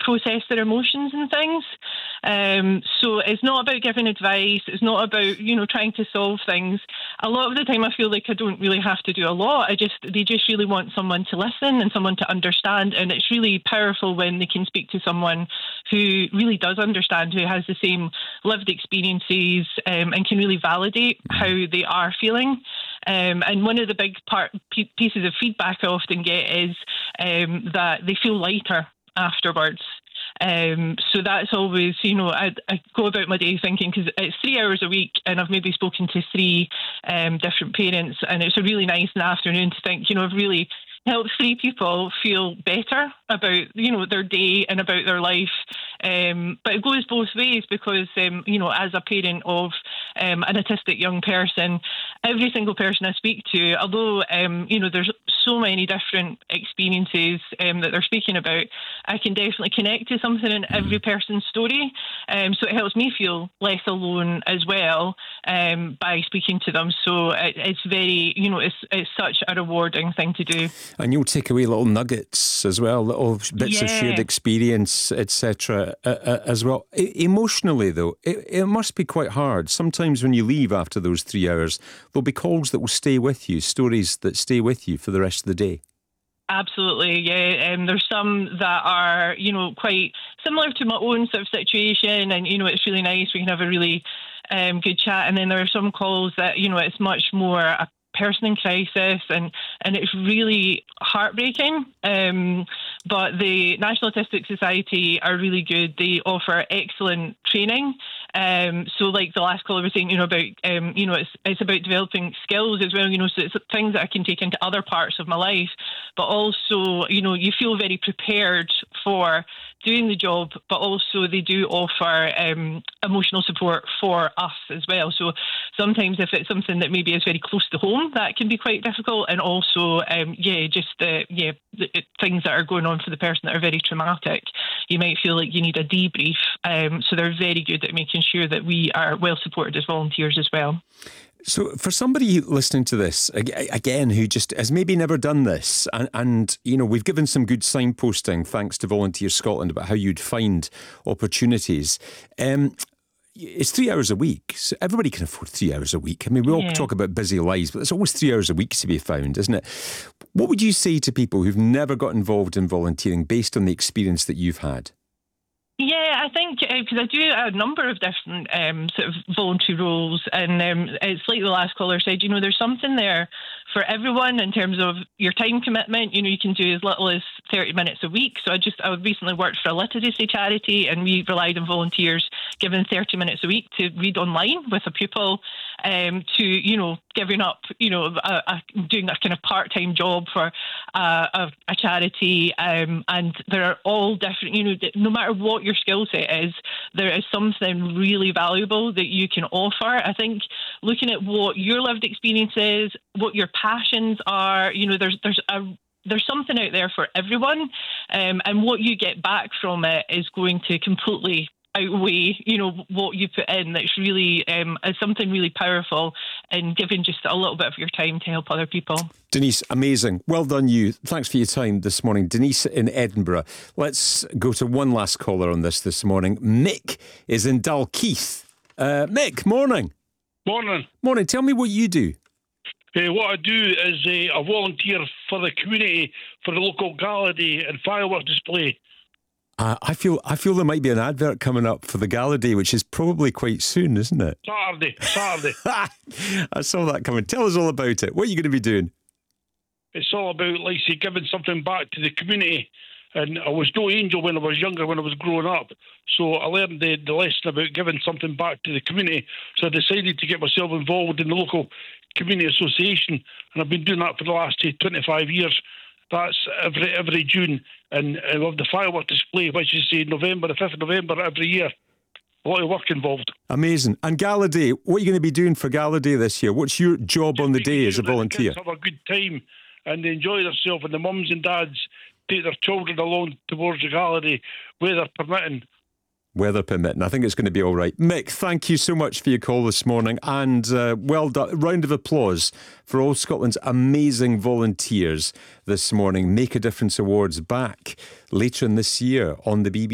process their emotions and things. So it's not about giving advice. It's not about, trying to solve things. A lot of the time I feel like I don't really have to do a lot. They just really want someone to listen and someone to understand. And it's really powerful when they can speak to someone who really does understand, who has the same lived experiences, and can really validate how they are feeling. And one of the big pieces of feedback I often get is that they feel lighter afterwards. So that's always, I go about my day thinking, because it's 3 hours a week and I've maybe spoken to 3 different parents, and it's a really nice in the afternoon to think, I've really helped 3 people feel better about, their day and about their life. But it goes both ways because, as a parent of an autistic young person, every single person I speak to, although, there's so many different experiences that they're speaking about, I can definitely connect to something in every person's story. So it helps me feel less alone as well by speaking to them. So it's very, it's such a rewarding thing to do. And you'll take away little nuggets as well, little bits of shared experience, etc. As well. Emotionally, though, it must be quite hard. Sometimes when you leave after those 3 hours, there'll be calls that will stay with you, stories that stay with you for the rest of the day. Absolutely, yeah. There's some that are, quite similar to my own sort of situation, and, it's really nice. We can have a really good chat. And then there are some calls that, it's much more a person in crisis, and it's really heartbreaking. But the National Autistic Society are really good. They offer excellent training. So like the last caller was saying, about, it's about developing skills as well, so it's things that I can take into other parts of my life, but also, you feel very prepared for doing the job, but also they do offer emotional support for us as well. So sometimes if it's something that maybe is very close to home, that can be quite difficult. And also, the things that are going on for the person that are very traumatic, you might feel like you need a debrief. So they're very good at making sure that we are well supported as volunteers as well. So for somebody listening to this, again, who just has maybe never done this, and we've given some good signposting, thanks to Volunteer Scotland, about how you'd find opportunities. It's 3 hours a week. So everybody can afford 3 hours a week. I mean, we all talk about busy lives, but there's always 3 hours a week to be found, isn't it? What would you say to people who've never got involved in volunteering based on the experience that you've had? Yeah, I think because I do a number of different sort of voluntary roles, and it's like the last caller said, there's something there for everyone in terms of your time commitment. You can do as little as 30 minutes a week. So I recently worked for a literacy charity, and we relied on volunteers given 30 minutes a week to read online with a pupil, to, giving up, doing a kind of part-time job for a charity. And there are all different, no matter what your skill set is, there is something really valuable that you can offer. I think looking at what your lived experience is, what your passions are, there's something out there for everyone, and what you get back from it is going to completely outweigh, what you put in. That's really is something really powerful in giving just a little bit of your time to help other people. Denise, amazing. Well done you. Thanks for your time this morning. Denise in Edinburgh. Let's go to one last caller on this morning. Mick is in Dalkeith. Mick, morning. Morning. Tell me what you do. What I do is I volunteer for the community for the local gala day and fireworks display. I feel there might be an advert coming up for the gala day, which is probably quite soon, isn't it? Saturday. I saw that coming. Tell us all about it. What are you going to be doing? It's all about, giving something back to the community. And I was no angel when I was younger, when I was growing up. So I learned the lesson about giving something back to the community. So I decided to get myself involved in the local community association. And I've been doing that for the last 25 years. That's every June. And I love the firework display, which is November, the 5th of November every year. A lot of work involved. Amazing. And Gala Day, what are you going to be doing for Gala Day this year? What's your job on the day as a volunteer? Have a good time and enjoy themselves, and the mums and dads take their children along towards the Gala Day, weather permitting. Weather permitting. I think it's going to be all right. Mick, thank you so much for your call this morning, and well done. Round of applause for all Scotland's amazing volunteers this morning. Make a Difference Awards back later in this year on the BBC.